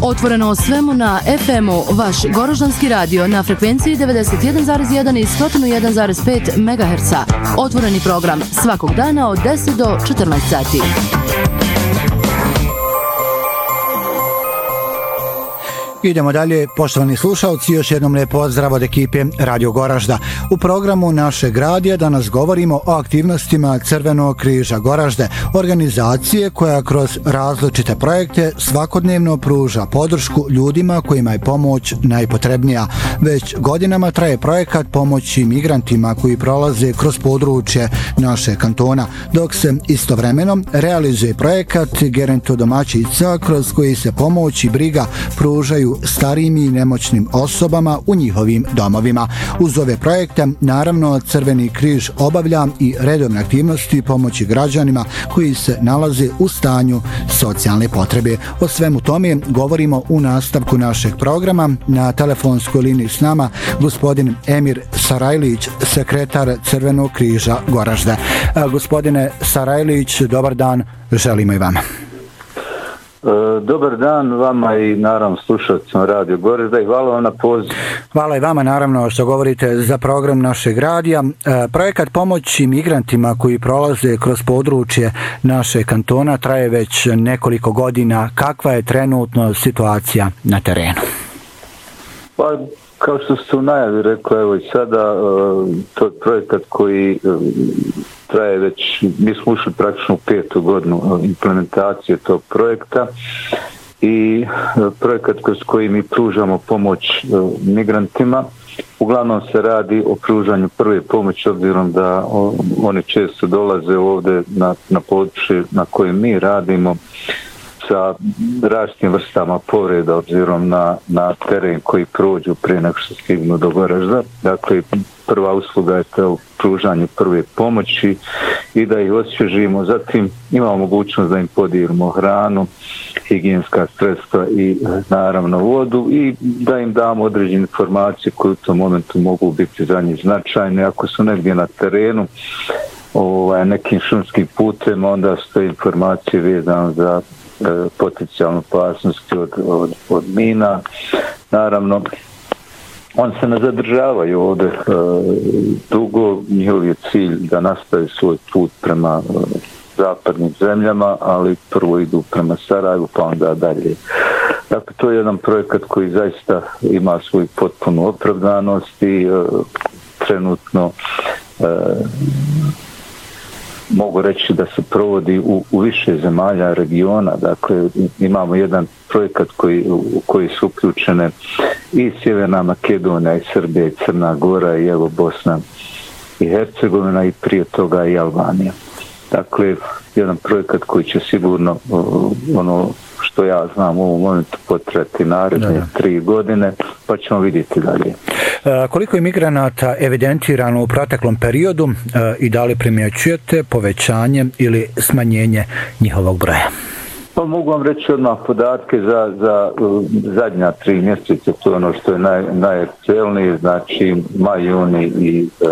Otvoreno o svemu na FM-u, vaš Goroždanski radio na frekvenciji 91,1 i 101,5 MHz. Otvoreni program svakog dana od 10 do 14 sati. Idemo dalje, poštovani slušalci, još jednom lijep pozdrav od ekipe Radio Goražda. U programu našeg radija danas govorimo o aktivnostima Crvenog križa Goražde, organizacije koja kroz različite projekte svakodnevno pruža podršku ljudima kojima je pomoć najpotrebnija. Već godinama traje projekat pomoći migrantima koji prolaze kroz područje naše kantona, dok se istovremeno realizuje projekat Geronto domaćica kroz koji se pomoć i briga pružaju starijim i nemoćnim osobama u njihovim domovima. Uz ove projekte, naravno, Crveni križ obavlja i redovne aktivnosti pomoći građanima koji se nalaze u stanju socijalne potrebe. O svemu tome govorimo u nastavku našeg programa. Na telefonskoj liniji s nama gospodin Emir Sarajlić, sekretar Crvenog križa Goražde. Gospodine Sarajlić, dobar dan, želimo i vama. Dobar dan vama i naravno slušalcima Radio Goražda i hvala vam na poziv. Hvala i vama naravno što govorite za program našeg radija. Projekat pomoći migrantima koji prolaze kroz područje naše kantona traje već nekoliko godina. Kakva je trenutno situacija na terenu? Pa, kao što ste u najavi rekli, evo i sada, to je projekat koji traje već, mi smo ušli praktično u 5. godinu implementacije tog projekta i projekat kroz koji mi pružamo pomoć migrantima. Uglavnom se radi o pružanju prve pomoći, obzirom da oni često dolaze ovdje na područje na kojem mi radimo sa različitim vrstama povreda obzirom na teren koji prođu prije nego što stignu do Goražda. Dakle, prva usluga je to pružanje prve pomoći i da ih osvježimo. Zatim imamo mogućnost da im podijelimo hranu, higijenska sredstva i naravno vodu i da im damo određene informacije koje u tom momentu mogu biti za njih značajne. Ako su negdje na terenu nekim šumskim putem, onda su te informacije vezane za potencijalnu opasnosti od mina. Naravno, oni se ne zadržavaju ovdje dugo, njihov je cilj da nastave svoj put prema zapadnim zemljama, ali prvo idu prema Sarajevu pa onda dalje. Dakle, to je jedan projekat koji zaista ima svoju potpunu opravdanost i trenutno mogu reći da se provodi u više zemalja regiona. Dakle, imamo jedan projekat u koji su uključene i Sjeverna Makedonija, i Srbija, i Crna Gora, i evo Bosna i Hercegovina i prije toga i Albanija. Dakle, jedan projekat koji će sigurno, ono što ja znam u ovom momentu, potrajati naredne 3 godine, pa ćemo vidjeti dalje. Koliko je migranata evidentirano u proteklom periodu i da li primjećujete povećanje ili smanjenje njihovog broja? Pa mogu vam reći odmah podatke za zadnja 3 mjeseca, to je ono što je najaktuelnije, znači maj, juni i